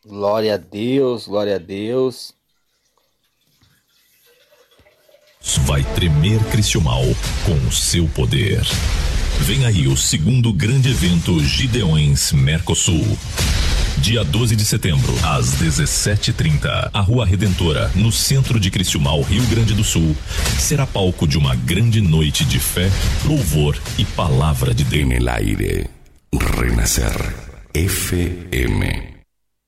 Glória a Deus, glória a Deus. Vai tremer Criciúmal com o seu poder. Vem aí o segundo grande evento Gideões Mercosul. Dia 12 de setembro, às 17h30, a Rua Redentora, no centro de Criciúmal, Rio Grande do Sul, será palco de uma grande noite de fé, louvor e palavra de Deus. En el aire, Renacer FM.